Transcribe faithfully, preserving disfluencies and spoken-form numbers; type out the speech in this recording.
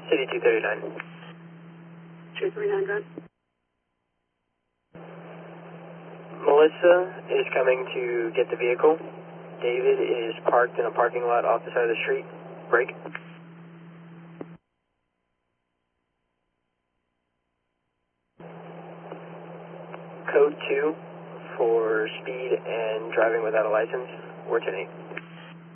City two thirty-nine. two thirty-nine, gun. Melissa is coming to get the vehicle. David is parked in a parking lot off the side of the street. Break. Code two for speed and driving without a license, four ten eight.